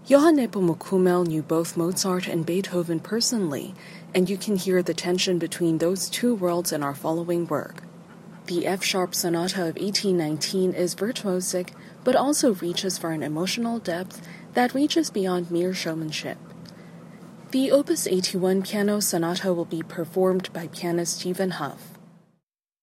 Johann Nepomuk Hummel knew both Mozart and Beethoven personally, and you can hear the tension between those two worlds in our following work. The F-sharp Sonata of 1819 is virtuosic, but also reaches for an emotional depth that reaches beyond mere showmanship. The Opus 81 Piano Sonata will be performed by pianist Stephen Hough.